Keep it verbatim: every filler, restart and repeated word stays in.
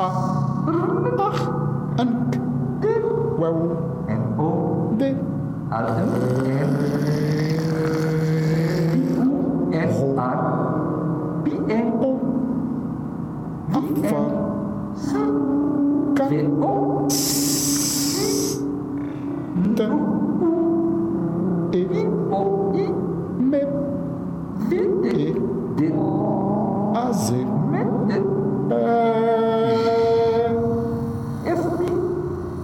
A, ach, an, k, wow, N O d, Atem N I U S A P E o, Affa, V O d,